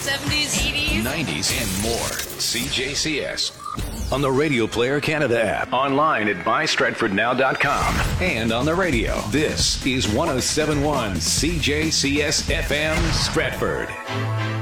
70s, 80s, 90s, and more. CJCS. On the Radio Player Canada app, online at mystratfordnow.com, and on the radio. This is 107.1 CJCS FM Stratford.